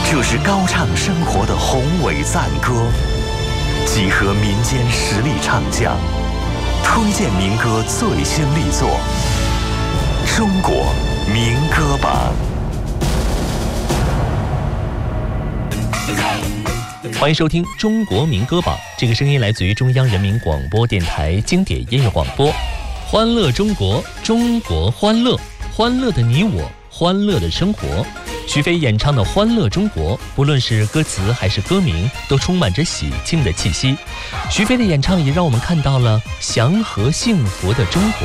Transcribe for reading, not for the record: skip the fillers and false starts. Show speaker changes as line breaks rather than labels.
这是高唱生活的宏伟赞歌，集合民间实力唱将，推荐民歌最新力作，中国民歌榜。
欢迎收听中国民歌榜，这个声音来自于中央人民广播电台经典音乐广播。欢乐中国，中国欢乐，欢乐的你我，欢乐的生活。许飞演唱的《欢乐中国》，不论是歌词还是歌名，都充满着喜庆的气息。许飞的演唱也让我们看到了祥和幸福的中国。